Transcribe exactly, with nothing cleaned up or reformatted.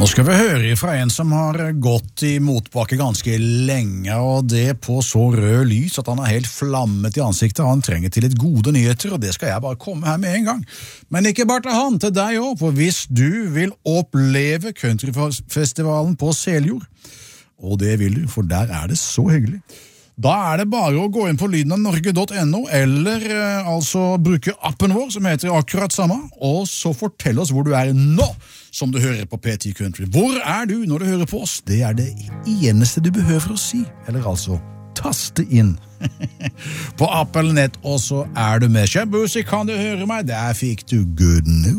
Nå skal vi høre fra en som har gått i motbakke ganske lenge, og det på så rød lys at han er helt flammet i ansiktet. Han trenger til litt gode nyheter, og det skal jeg bare komme her med en gang. Men ikke bare til han, til deg også, for hvis du vil oppleve countryfestivalen på Seljord, og det vil du, for der er det så hyggelig, da er det bare å gå inn på lyden av norge punktum no, eller eh, altså bruke appen vår, som heter akkurat samme, og så fortell oss hvor du er nå, som du hører på P ti Country. Hvor er du når du hører på oss? Det er det eneste du behøver å si, eller altså taste inn på Apple Nett, og så er du med. Shabusi, kan du høre meg? Der fikk du good news.